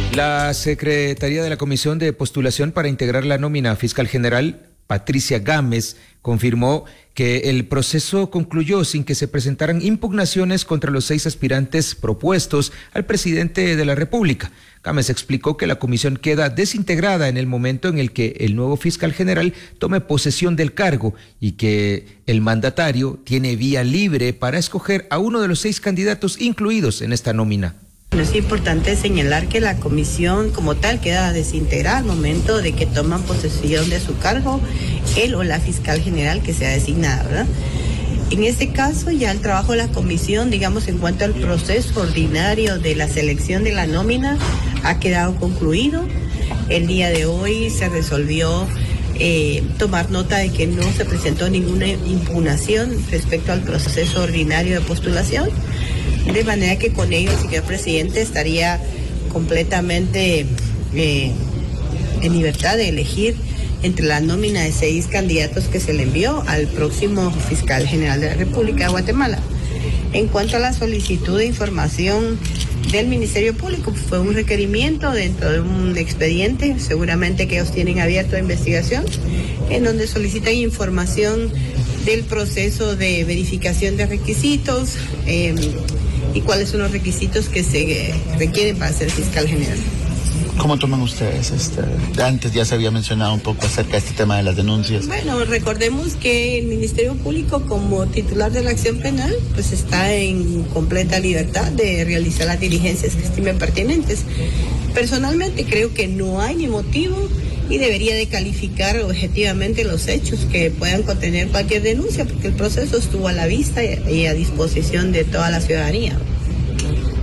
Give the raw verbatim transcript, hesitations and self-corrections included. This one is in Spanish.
La secretaria de la Comisión de Postulación para integrar la nómina fiscal general, Patricia Gámez, confirmó que el proceso concluyó sin que se presentaran impugnaciones contra los seis aspirantes propuestos al presidente de la República. Gámez explicó que la comisión queda desintegrada en el momento en el que el nuevo fiscal general tome posesión del cargo y que el mandatario tiene vía libre para escoger a uno de los seis candidatos incluidos en esta nómina. Es importante señalar que la comisión como tal queda desintegrada al momento de que toman posesión de su cargo él o la fiscal general que sea designada, ¿verdad? En este caso ya el trabajo de la comisión, digamos, en cuanto al proceso ordinario de la selección de la nómina, ha quedado concluido. El día de hoy se resolvió eh, tomar nota de que no se presentó ninguna impugnación respecto al proceso ordinario de postulación. De manera que con ello el señor presidente estaría completamente eh, en libertad de elegir entre la nómina de seis candidatos que se le envió al próximo fiscal general de la República de Guatemala. En cuanto a la solicitud de información del Ministerio Público, fue un requerimiento dentro de un expediente, seguramente que ellos tienen abierto de investigación, en donde solicitan información del proceso de verificación de requisitos, eh, y cuáles son los requisitos que se requieren para ser fiscal general. ¿Cómo toman ustedes? Este, antes ya se había mencionado un poco acerca de este tema de las denuncias. Bueno, recordemos que el Ministerio Público, como titular de la acción penal, pues está en completa libertad de realizar las diligencias que estimen pertinentes. Personalmente creo que no hay ni motivo y debería de calificar objetivamente los hechos que puedan contener cualquier denuncia, porque el proceso estuvo a la vista y a disposición de toda la ciudadanía.